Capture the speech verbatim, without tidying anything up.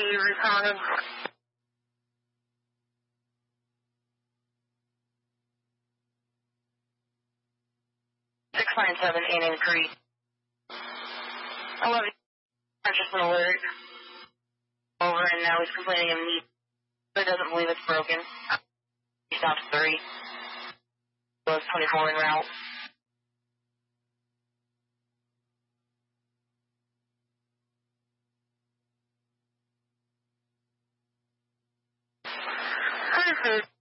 responded. six nine seven eight eight three. eleven, just an alert. Over, and now he's complaining of knee, but doesn't believe it's broken. He stops three. Was twenty-four en route. Perfect.